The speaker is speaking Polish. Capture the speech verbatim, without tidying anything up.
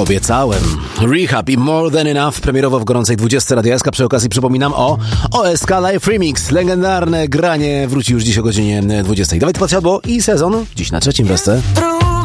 Obiecałem. Rehab i More Than Enough premierowo w gorącej dwudziestce Radio S K. Przy okazji przypominam o O S K Live Remix. Legendarne granie wróci już dziś o godzinie dwudziestej. Dawid Podsiadło i sezon dziś na trzecim Besce.